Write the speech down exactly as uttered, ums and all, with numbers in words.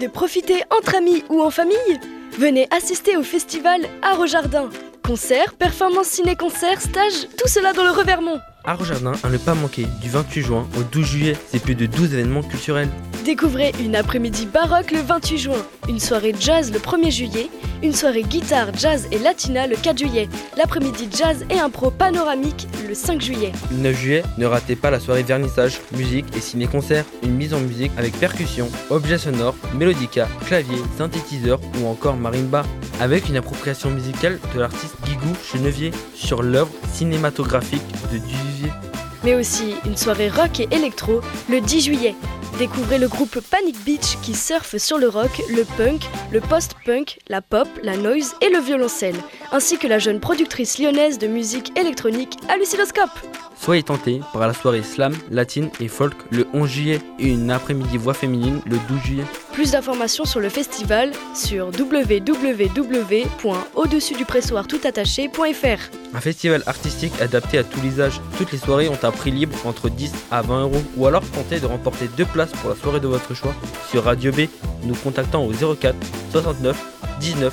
de profiter entre amis ou en famille? Venez assister au festival Art au Jardin. Concerts, performances ciné-concerts, stages, tout cela dans le Revermont. Art au Jardin à ne pas manquer, du vingt-huit juin au douze juillet, c'est plus de douze événements culturels. Découvrez une après-midi baroque le vingt-huit juin, une soirée jazz le premier juillet, une soirée guitare, jazz et latina le quatre juillet, l'après-midi jazz et impro panoramique le cinq juillet. Le neuf juillet, ne ratez pas la soirée vernissage, musique et ciné-concert, une mise en musique avec percussion, objets sonores, mélodica, clavier, synthétiseur ou encore marimba, avec une appropriation musicale de l'artiste Guigou Chenevier sur l'œuvre cinématographique de Duvivier. Mais aussi une soirée rock et électro le dix juillet. Découvrez le groupe Panic Beach qui surfe sur le rock, le punk, le post-punk, la pop, la noise et le violoncelle, ainsi que la jeune productrice lyonnaise de musique électronique Hallucinoscope. Soyez tentés par la soirée slam, latine et folk le onze juillet et une après-midi voix féminine le douze juillet. Plus d'informations sur le festival sur w w w point au dessus du pressoir toutattaché point f r. Un festival artistique adapté à tous les âges. Toutes les soirées ont un prix libre entre dix à vingt euros ou alors tentez de remporter deux places pour la soirée de votre choix sur Radio B, nous contactant au zéro quatre soixante-neuf dix-neuf